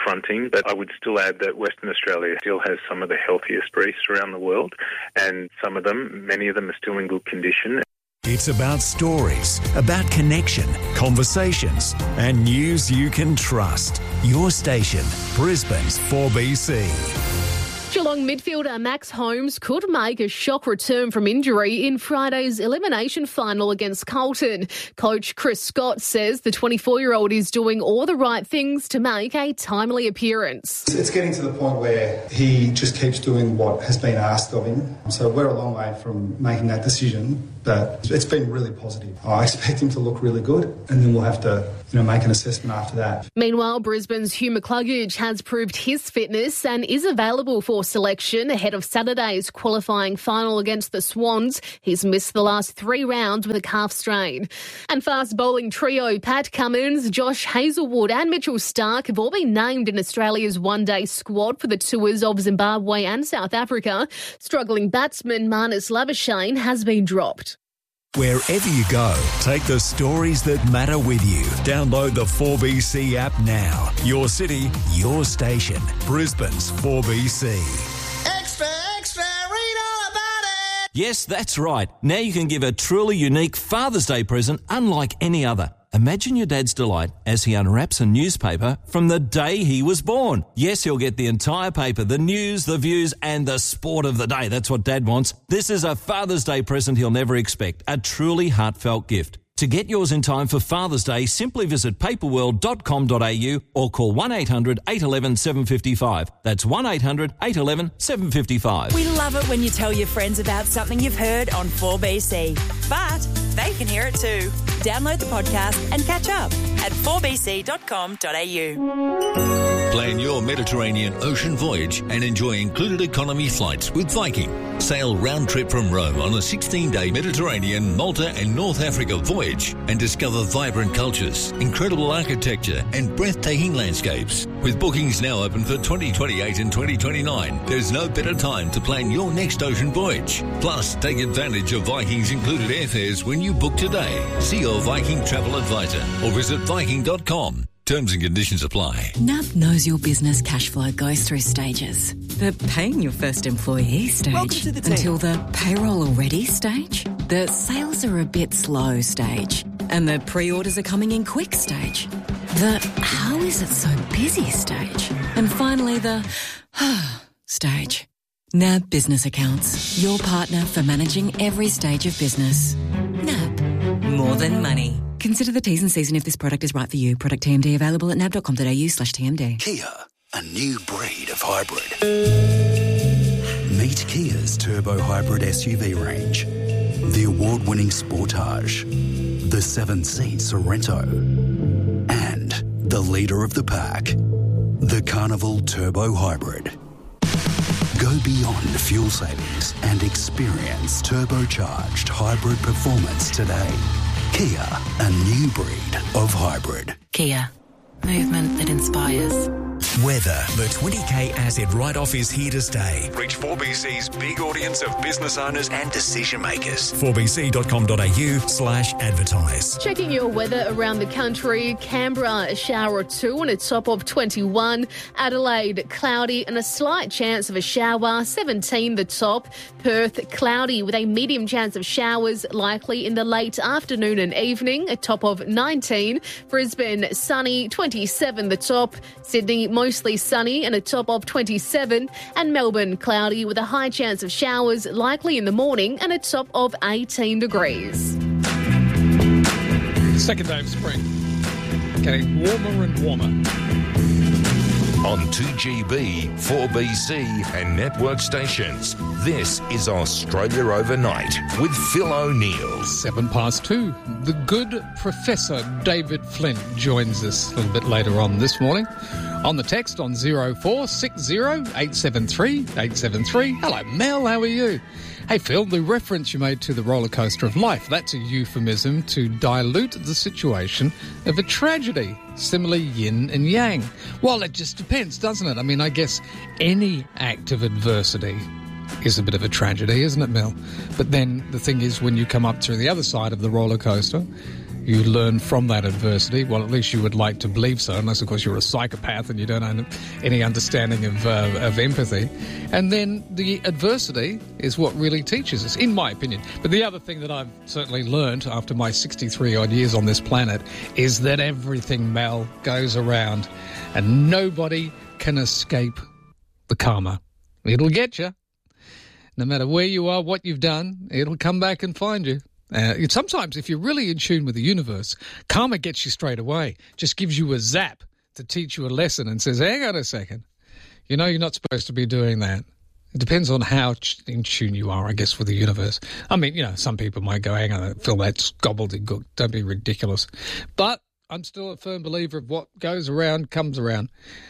condition, but I would still add that Western Australia still has some of the healthiest reefs around the world, and some of them, many of them are still in good condition. It's about stories, about connection, conversations, and news you can trust. Your station, Brisbane's four B C. Geelong midfielder Max Holmes could make a shock return from injury in Friday's elimination final against Carlton. Coach Chris Scott says the twenty-four-year-old is doing all the right things to make a timely appearance. It's getting to the point where he just keeps doing what has been asked of him. So we're a long way from making that decision, but it's been really positive. I expect him to look really good, and then we'll have to, you know, make an assessment after that. Meanwhile, Brisbane's Hugh McCluggage has proved his fitness and is available for selection ahead of Saturday's qualifying final against the Swans. He's missed the last three rounds with a calf strain. And fast bowling trio Pat Cummins, Josh Hazlewood and Mitchell Starc have all been named in Australia's one-day squad for the tours of Zimbabwe and South Africa. Struggling batsman Marnus Labuschagne has been dropped. Wherever you go, take the stories that matter with you. Download the four B C app now. Your city, your station. Brisbane's four B C. Extra, extra, read all about it. Yes, that's right. Now you can give a truly unique Father's Day present unlike any other. Imagine your dad's delight as he unwraps a newspaper from the day he was born. Yes, he'll get the entire paper, the news, the views, and the sport of the day. That's what Dad wants. This is a Father's Day present he'll never expect. A truly heartfelt gift. To get yours in time for Father's Day, simply visit paperworld dot com dot a u or call one eight hundred eight one one seven five five. That's one eight hundred eight one one seven five five. We love it when you tell your friends about something you've heard on four B C. But they can hear it too. Download the podcast and catch up at four b c dot com dot a u. Plan your Mediterranean ocean voyage and enjoy included economy flights with Viking. Sail round trip from Rome on a sixteen-day Mediterranean, Malta and North Africa voyage and discover vibrant cultures, incredible architecture and breathtaking landscapes. With bookings now open for twenty twenty-eight and twenty twenty-nine, there's no better time to plan your next ocean voyage. Plus, take advantage of Viking's included airfares when you book today. See your Viking travel advisor or visit viking dot com. Terms and conditions apply. N A B knows your business cash flow goes through stages. The paying your first employee stage the until the payroll already stage. The sales are a bit slow stage. And the pre-orders are coming in quick stage. The how is it so busy stage. And finally the stage. N A B Business Accounts. Your partner for managing every stage of business. N A B. More than money. Consider the T's and C's and if this product is right for you. Product T M D available at nab dot com dot a u slash T M D. Kia, a new breed of hybrid. Meet Kia's turbo hybrid S U V range. The award-winning Sportage, the seven-seat Sorrento, and the leader of the pack, the Carnival Turbo Hybrid. Go beyond fuel savings and experience turbocharged hybrid performance today. Kia, a new breed of hybrid. Kia. Movement that inspires. Weather. The twenty K asset write-off is here to stay. Reach four B C's big audience of business owners and decision makers. four b c dot com dot a u slash advertise. Checking your weather around the country. Canberra, a shower or two and a top of twenty-one. Adelaide, cloudy and a slight chance of a shower, seventeen the top. Perth, cloudy with a medium chance of showers, likely in the late afternoon and evening, a top of nineteen. Brisbane, sunny, twenty-seven the top. Sydney, mostly sunny and a top of twenty-seven. And Melbourne, cloudy with a high chance of showers, likely in the morning and a top of eighteen degrees. Second day of spring. Getting warmer and warmer. On two G B, four B C and network stations, this is Australia Overnight with Phil O'Neill. Seven past two. The good Professor David Flint joins us a little bit later on this morning. On the text on zero four six zero eight seven three eight seven three. Hello, Mel, how are you? Hey, Phil, the reference you made to the roller coaster of life, that's a euphemism to dilute the situation of a tragedy. Similarly, yin and yang. Well, it just depends, doesn't it? I mean, I guess any act of adversity is a bit of a tragedy, isn't it, Mel? But then the thing is, when you come up to the other side of the roller coaster, you learn from that adversity. Well, at least you would like to believe so, unless, of course, you're a psychopath and you don't have any understanding of, uh, of empathy. And then the adversity is what really teaches us, in my opinion. But the other thing that I've certainly learned after my sixty-three odd years on this planet is that everything, Mel, goes around and nobody can escape the karma. It'll get you. No matter where you are, what you've done, it'll come back and find you. Uh, sometimes, if you're really in tune with the universe, karma gets you straight away, just gives you a zap to teach you a lesson and says, hang on a second, you know you're not supposed to be doing that. It depends on how in tune you are, I guess, with the universe. I mean, you know, some people might go, hang on, Phil, that's gobbledygook, don't be ridiculous. But I'm still a firm believer of what goes around comes around.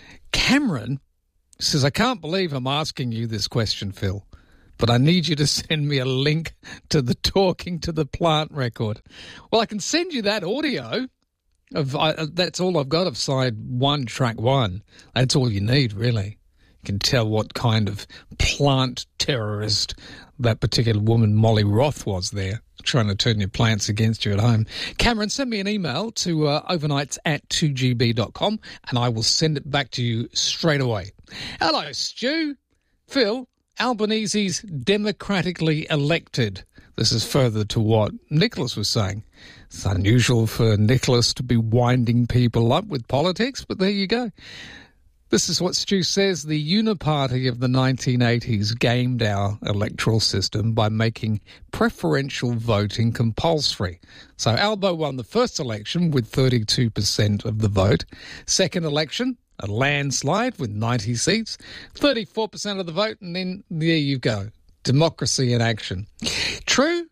Cameron says, I can't believe I'm asking you this question, Phil, but I need you to send me a link to the Talking to the Plant record. Well, I can send you that audio. Of I, That's all I've got of side one, track one. That's all you need, really. You can tell what kind of plant terrorist that particular woman, Molly Roth, was there, trying to turn your plants against you at home. Cameron, send me an email to uh, overnights at two g b dot com and I will send it back to you straight away. Hello, Stu. Phil, Albanese's democratically elected. This is further to what Nicholas was saying. It's unusual for Nicholas to be winding people up with politics, but there you go. This is what Stu says. The Uniparty of the nineteen eighties gamed our electoral system by making preferential voting compulsory. So Albo won the first election with thirty-two percent of the vote. Second election, a landslide with ninety seats, thirty-four percent of the vote, and then there you go. Democracy in action. True,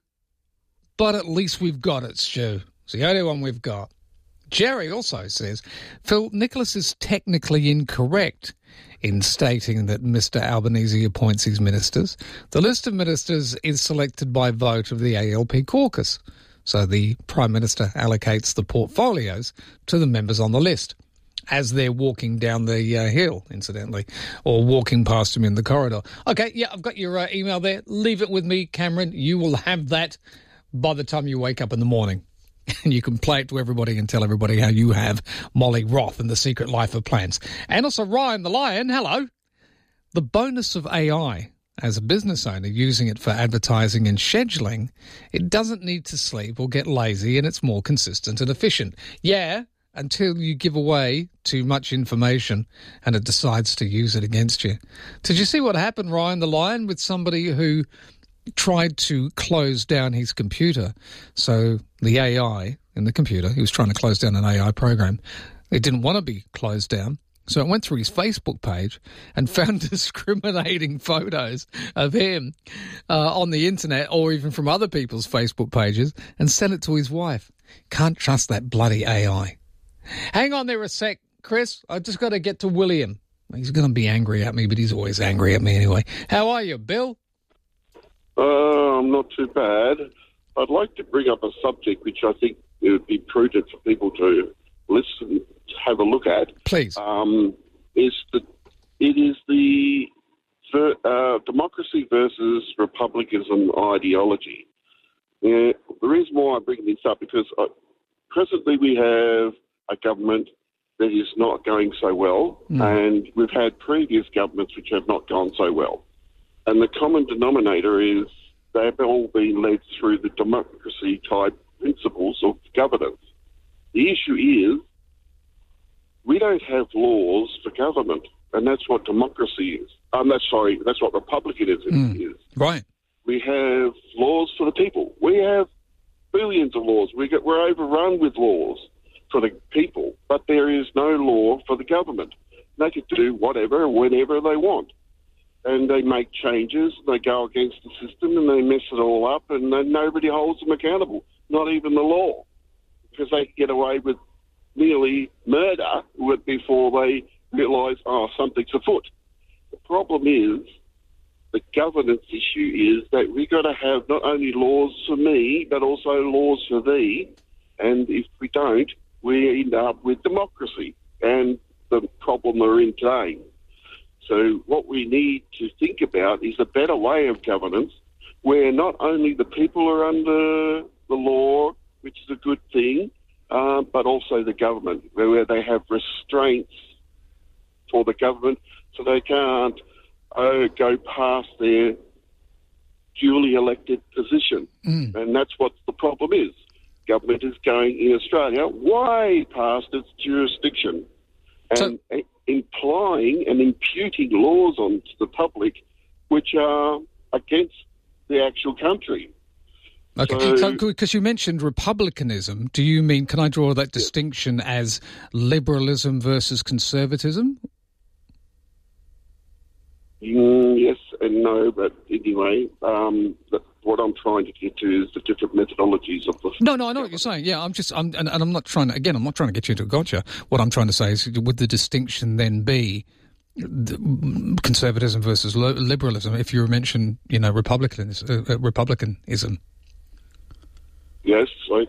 but at least we've got it, Stu. It's the only one we've got. Jerry also says, Phil, Nicholas is technically incorrect in stating that Mister Albanese appoints his ministers. The list of ministers is selected by vote of the A L P caucus. So the Prime Minister allocates the portfolios to the members on the list as they're walking down the uh, hill, incidentally, or walking past him in the corridor. Okay, yeah, I've got your uh, email there. Leave it with me, Cameron. You will have that by the time you wake up in the morning. And you can play it to everybody and tell everybody how you have Molly Roth and the Secret Life of Plants. And also Ryan the Lion, hello. The bonus of A I as a business owner using it for advertising and scheduling, it doesn't need to sleep or get lazy and it's more consistent and efficient. Yeah, until you give away too much information and it decides to use it against you. Did you see what happened, Ryan the Lion, with somebody who tried to close down his computer? So the A I in the computer, he was trying to close down an A I program. It didn't want to be closed down. So it went through his Facebook page and found discriminating photos of him uh, on the internet or even from other people's Facebook pages and sent it to his wife. Can't trust that bloody A I. Hang on there a sec, Chris. I just got to get to William. He's going to be angry at me, but he's always angry at me anyway. How are you, Bill? Uh, I'm not too bad. I'd like to bring up a subject which I think it would be prudent for people to listen, have a look at. Please. Um, is that it is the uh, democracy versus republicanism ideology. Uh, the reason why I bring this up because uh, presently we have a government that is not going so well, mm. and we've had previous governments which have not gone so well. And the common denominator is they've all been led through the democracy-type principles of governance. The issue is we don't have laws for government, and that's what democracy is. Um, that's sorry, that's what republicanism mm. is. Right. We have laws for the people. We have billions of laws. We get, we're overrun with laws for the people, but there is no law for the government. They can do whatever, whenever they want. And they make changes, they go against the system, and they mess it all up, and then nobody holds them accountable, not even the law, because they get away with nearly murder before they realise, oh, something's afoot. The problem is, the governance issue is that we've got to have not only laws for me, but also laws for thee, and if we don't, we end up with democracy and the problem we're in today. So what we need to think about is a better way of governance where not only the people are under the law which is a good thing, uh, but also the government, where they have restraints for the government so they can't oh, go past their duly elected position. Mm. And that's what the problem is. Government is going in Australia way past its jurisdiction and So- a- implying and imputing laws onto the public which are against the actual country. Okay, So- because you mentioned republicanism, do you mean, can I draw that distinction as liberalism versus conservatism? Mm, yes and no, but anyway, um, the, what I'm trying to get to is the different methodologies of the... No, no, I know what you're saying. Yeah, I'm just, I'm, and, and I'm not trying to, again, I'm not trying to get you into a gotcha. What I'm trying to say is, would the distinction then be the conservatism versus lo- liberalism if you mention, you know, Republicans, uh, uh, republicanism? Yes, I